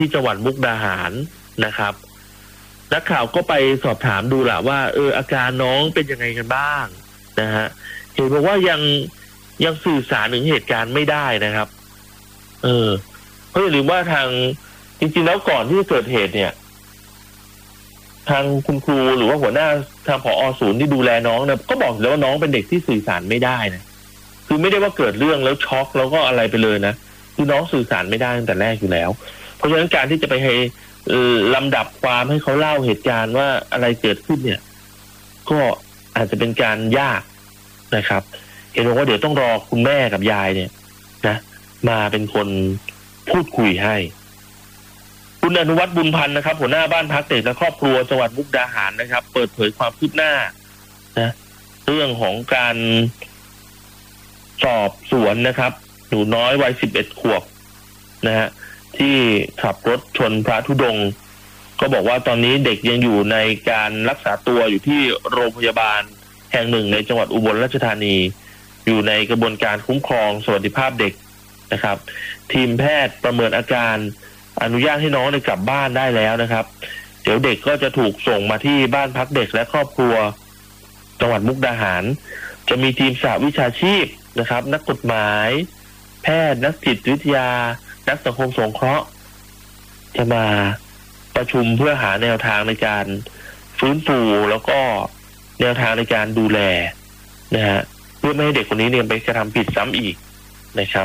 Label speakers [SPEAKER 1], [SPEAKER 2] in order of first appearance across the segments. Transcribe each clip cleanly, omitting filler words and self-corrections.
[SPEAKER 1] ที่จังหวัดมุกดาหารนะครับนักข่าวก็ไปสอบถามดูแหละว่าอาการน้องเป็นยังไงกันบ้างนะฮะเห็นบอกว่ายังสื่อสารถึงเหตุการณ์ไม่ได้นะครับเพราะอย่าลืมว่าทางจริงๆแล้วก่อนที่จะเกิดเหตุเนี่ยทางคุณครูหรือว่าหัวหน้าทางผอ.ศูนย์ที่ดูแลน้องเนี่ยก็บอกแล้วว่าน้องเป็นเด็กที่สื่อสารไม่ได้นะคือไม่ได้ว่าเกิดเรื่องแล้วช็อกแล้วก็อะไรไปเลยนะคือน้องสื่อสารไม่ได้ตั้งแต่แรกอยู่แล้วเพราะฉะนั้นการที่จะไปให้ลำดับความให้เขาเล่าเหตุการณ์ว่าอะไรเกิดขึ้นเนี่ยก็อาจจะเป็นการยากนะครับเห็นบอกว่าเดี๋ยวต้องรอคุณแม่กับยายเนี่ยนะมาเป็นคนพูดคุยให้คุณอนุวัฒน์บุญพันธ์นะครับหัวหน้าบ้านพักเด็กและครอบครัวจังหวัดมุกดาหารนะครับเปิดเผยความคืบหน้านะเรื่องของการสอบสวนนะครับหนูน้อยวัย11 ขวบนะฮะที่ขับรถชนพระธุดงค์ก็บอกว่าตอนนี้เด็กยังอยู่ในการรักษาตัวอยู่ที่โรงพยาบาลแห่งหนึ่งในจังหวัดอุบลราชธานีอยู่ในกระบวนการคุ้มครองสวัสดิภาพเด็กนะครับทีมแพทย์ประเมินอาการอนุญาตให้น้องได้กลับบ้านได้แล้วนะครับเดี๋ยวเด็กก็จะถูกส่งมาที่บ้านพักเด็กและครอบครัวจังหวัดมุกดาหารจะมีทีมสหวิชาชีพนะครับนักกฎหมายแพทย์นักจิตวิทยานักสังคมสงเคราะห์จะมาประชุมเพื่อหาแนวทางในการฟื้นฟูแล้วก็แนวทางในการดูแลนะฮะเพื่อไม่ให้เด็กคนนี้เนี่ยไปกระทำผิดซ้ำอีกนะครับ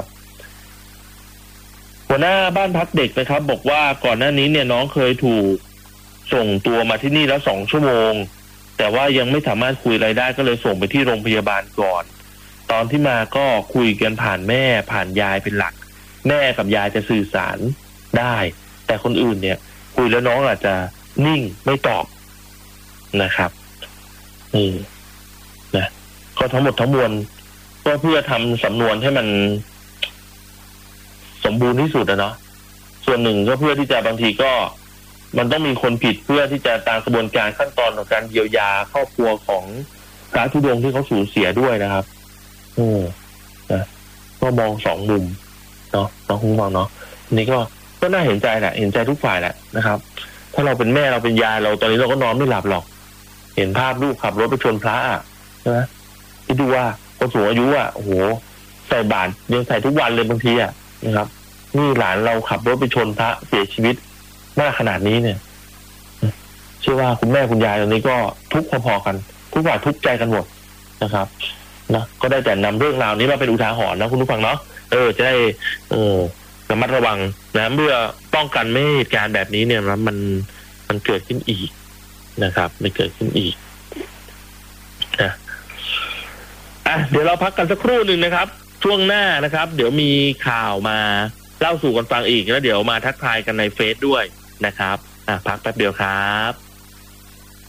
[SPEAKER 1] หัวหน้าบ้านพักเด็กนะครับบอกว่าก่อนหน้านี้เนี่ยน้องเคยถูกส่งตัวมาที่นี่แล้ว2 ชั่วโมงแต่ว่ายังไม่สามารถคุยอะไรได้ก็เลยส่งไปที่โรงพยาบาลก่อนตอนที่มาก็คุยกันผ่านแม่ผ่านยายเป็นหลักแม่กับยายจะสื่อสารได้แต่คนอื่นเนี่ยคุยแล้วน้องอาจจะนิ่งไม่ตอบนะครับนะก็ทั้งหมดทั้งมวลก็เพื่อทำสำนวนให้มันสมบูรณ์ที่สุดนะเนาะส่วนหนึ่งก็เพื่อที่จะบางทีก็มันต้องมีคนผิดเพื่อที่จะตามกระบวนการขั้นตอนของการเยียวยาครอบครัวของพระธุดงค์ที่เขาสูญเสียด้วยนะครับนะก็มอง2 มุมเนาะน้องคุณฟังเนาะนี่ก็น่าเห็นใจแหละเห็นใจทุกฝ่ายแหละนะครับถ้าเราเป็นแม่เราเป็นยายเราตอนนี้เราก็นอนไม่หลับหรอกเห็นภาพลูกขับรถไปชนพระใช่ไหมที่ดูว่าคนสูงอายุโอ้โหใส่บาตรยังใส่ทุกวันเลยบางทีนะครับนี่หลานเราขับรถไปชนพระเสียชีวิตมากขนาดนี้เนี่ยเชื่อว่าคุณแม่คุณยายตอนนี้ก็ทุกข์พอๆกันทุกฝ่ายทุกข์ใจกันหมดนะครับนะก็ได้แต่นำเรื่องราวนี้มาเป็นอุทาหรณ์นะคุณผู้ฟังเนาะจะได้ระมัดระวังนะเมื่อป้องกันไม่ให้เหตุการณ์แบบนี้เนี่ยมันเกิดขึ้นอีกนะครับไม่เกิดขึ้นอีกนะเดี๋ยวเราพักกันสักครู่หนึ่งนะครับช่วงหน้านะครับเดี๋ยวมีข่าวมาเล่าสู่กันฟังอีกแล้วเดี๋ยวมาทักทายกันในเฟซด้วยนะครับพักแป๊บเดียวครับ